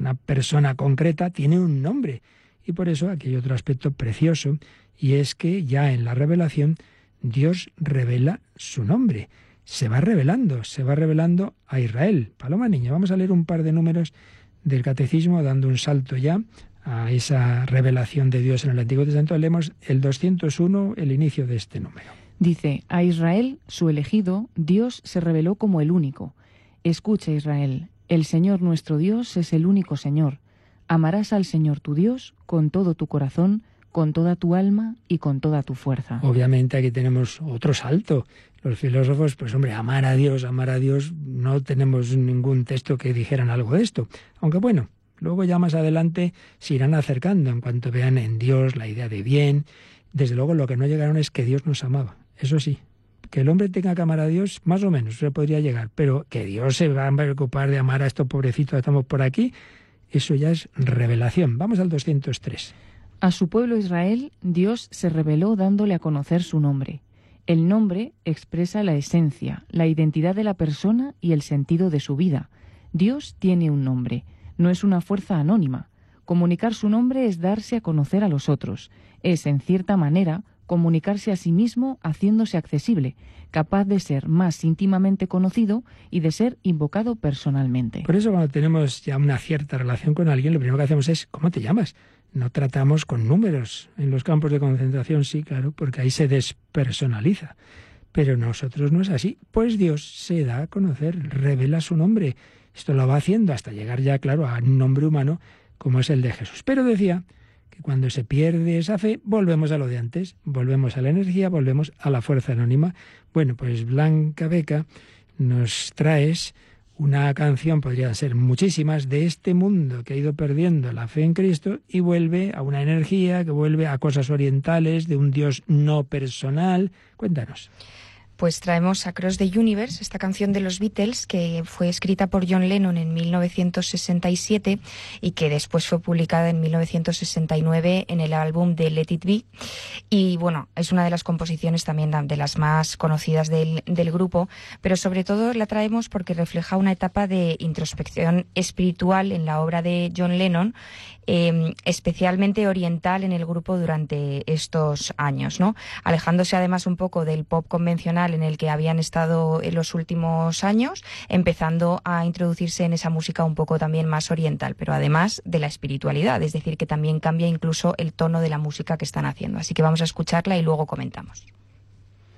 una persona concreta, tiene un nombre. Y por eso aquí hay otro aspecto precioso, y es que ya en la revelación Dios revela su nombre. Se va revelando a Israel. Paloma Niña, vamos a leer un par de números del Catecismo, dando un salto ya a esa revelación de Dios en el Antiguo Testamento. Leemos el 201, el inicio de este número. Dice: a Israel, su elegido, Dios se reveló como el único. Escucha, Israel, el Señor nuestro Dios es el único Señor. Amarás al Señor tu Dios con todo tu corazón, con toda tu alma y con toda tu fuerza. Obviamente aquí tenemos otro salto. Los filósofos, pues hombre, amar a Dios, no tenemos ningún texto que dijeran algo de esto. Aunque bueno, luego ya más adelante se irán acercando en cuanto vean en Dios la idea de bien. Desde luego lo que no llegaron es que Dios nos amaba. Eso sí, que el hombre tenga que amar a Dios, más o menos, se podría llegar. Pero que Dios se va a preocupar de amar a estos pobrecitos que estamos por aquí, eso ya es revelación. Vamos al 203. A su pueblo Israel, Dios se reveló dándole a conocer su nombre. El nombre expresa la esencia, la identidad de la persona y el sentido de su vida. Dios tiene un nombre, no es una fuerza anónima. Comunicar su nombre es darse a conocer a los otros. Es, en cierta manera, comunicarse a sí mismo haciéndose accesible, capaz de ser más íntimamente conocido y de ser invocado personalmente. Por eso cuando tenemos ya una cierta relación con alguien, lo primero que hacemos es: ¿cómo te llamas? No tratamos con números. En los campos de concentración sí, claro, porque ahí se despersonaliza. Pero nosotros no es así. Pues Dios se da a conocer, revela su nombre. Esto lo va haciendo hasta llegar ya, claro, a un nombre humano como es el de Jesús. Pero decía que cuando se pierde esa fe, volvemos a lo de antes, volvemos a la energía, volvemos a la fuerza anónima. Bueno, pues Blanca Beca nos traes una canción, podrían ser muchísimas, de este mundo que ha ido perdiendo la fe en Cristo y vuelve a una energía, que vuelve a cosas orientales, de un Dios no personal. Cuéntanos. Pues traemos Across the Universe, esta canción de los Beatles que fue escrita por John Lennon en 1967 y que después fue publicada en 1969 en el álbum de Let It Be. Y bueno, es una de las composiciones también de las más conocidas del grupo, pero sobre todo la traemos porque refleja una etapa de introspección espiritual en la obra de John Lennon, especialmente oriental en el grupo durante estos años, ¿no? Alejándose además un poco del pop convencional en el que habían estado en los últimos años, empezando a introducirse en esa música un poco también más oriental, pero además de la espiritualidad, es decir, que también cambia incluso el tono de la música que están haciendo. Así que vamos a escucharla y luego comentamos.